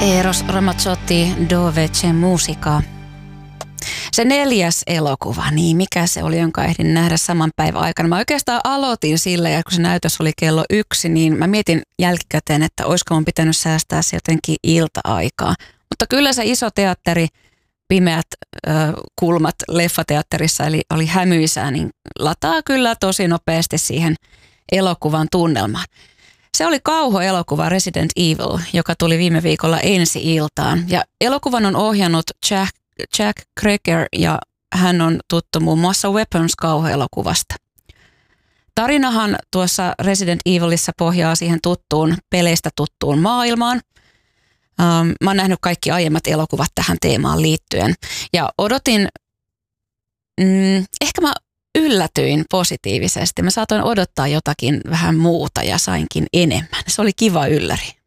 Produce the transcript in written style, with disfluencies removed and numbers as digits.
Eros Ramazzotti, Dove c'è musica. Se 4. elokuva, niin mikä se oli, jonka ehdin nähdä saman päivän aikana. Mä oikeastaan aloitin sillä, ja kun se näytös oli kello 1, niin mä mietin jälkikäteen, että olisiko mun pitänyt säästää se jotenkin ilta-aikaa. Mutta kyllä se iso teatteri, pimeät kulmat leffateatterissa, eli oli hämyisää, niin lataa kyllä tosi nopeasti siihen elokuvan tunnelmaan. Se oli kauhuelokuva Resident Evil, joka tuli viime viikolla ensi-iltaan. Ja elokuvan on ohjannut Jack Cregger, ja hän on tuttu muun muassa Weapons-kauhuelokuvasta. Tarinahan tuossa Resident Evilissa pohjaa siihen peleistä tuttuun maailmaan. Mä oon nähnyt kaikki aiemmat elokuvat tähän teemaan liittyen. Ja odotin, ehkä mä yllätyin positiivisesti. Mä saatoin odottaa jotakin vähän muuta ja sainkin enemmän. Se oli kiva ylläri.